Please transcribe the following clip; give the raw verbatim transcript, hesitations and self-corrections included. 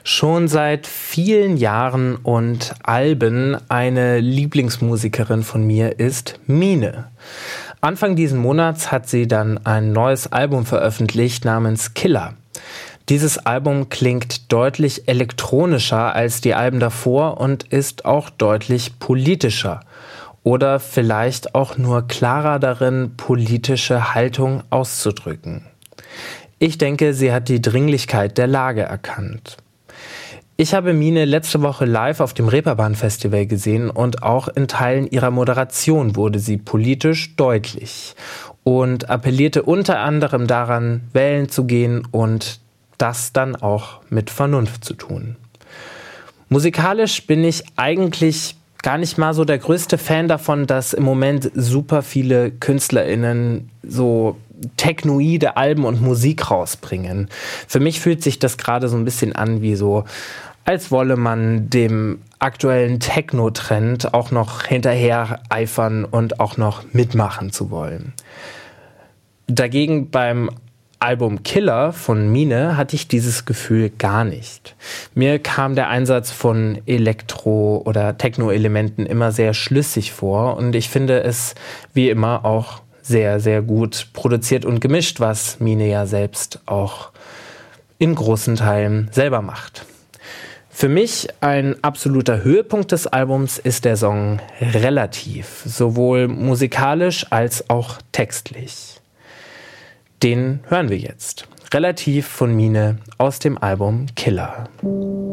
Schon seit vielen Jahren und Alben eine Lieblingsmusikerin von mir ist Mine. Anfang diesen Monats hat sie dann ein neues Album veröffentlicht namens Killer. Dieses Album klingt deutlich elektronischer als die Alben davor und ist auch deutlich politischer. Oder vielleicht auch nur klarer darin, politische Haltung auszudrücken. Ich denke, sie hat die Dringlichkeit der Lage erkannt. Ich habe Mine letzte Woche live auf dem Reeperbahn-Festival gesehen und auch in Teilen ihrer Moderation wurde sie politisch deutlich und appellierte unter anderem daran, wählen zu gehen und das dann auch mit Vernunft zu tun. Musikalisch bin ich eigentlich gar nicht mal so der größte Fan davon, dass im Moment super viele KünstlerInnen so technoide Alben und Musik rausbringen. Für mich fühlt sich das gerade so ein bisschen an wie so, als wolle man dem aktuellen Techno-Trend auch noch hinterher eifern und auch noch mitmachen zu wollen. Dagegen beim Album Killer von Mine hatte ich dieses Gefühl gar nicht. Mir kam der Einsatz von Elektro- oder Techno-Elementen immer sehr schlüssig vor und ich finde es wie immer auch sehr, sehr gut produziert und gemischt, was Mine ja selbst auch in großen Teilen selber macht. Für mich ein absoluter Höhepunkt des Albums ist der Song Relativ, sowohl musikalisch als auch textlich. Den hören wir jetzt. Relativ von Mine aus dem Album Killer.